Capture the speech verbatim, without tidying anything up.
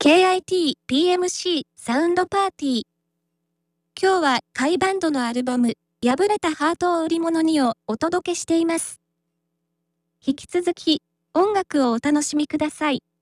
ケーアイティーピーエムシー サウンドパーティー。今日は甲斐バンドのアルバム、破れたハートを売り物にをお届けしています。引き続き、音楽をお楽しみください。